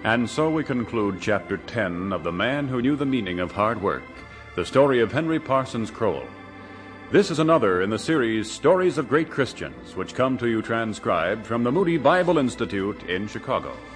And so we conclude Chapter 10 of The Man Who Knew the Meaning of Hard Work, the story of Henry Parsons Crowell. This is another in the series Stories of Great Christians, which come to you transcribed from the Moody Bible Institute in Chicago.